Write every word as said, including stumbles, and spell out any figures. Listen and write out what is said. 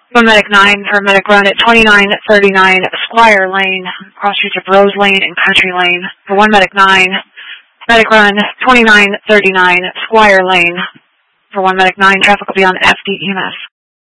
One Medic nine, or Medic Run at twenty-nine thirty-nine Squire Lane, cross streets of Rose Lane and Country Lane. For one Medic nine, Medic Run twenty-nine thirty-nine Squire Lane. For one Medic nine, traffic will be on F D E M S.